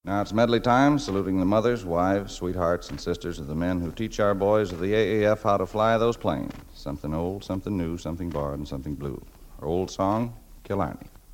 Now it's medley time, saluting the mothers, wives, sweethearts, and sisters of the men who teach our boys of the AAF how to fly those planes. Something old, something new, something borrowed, and something blue. Our old song, Killarney.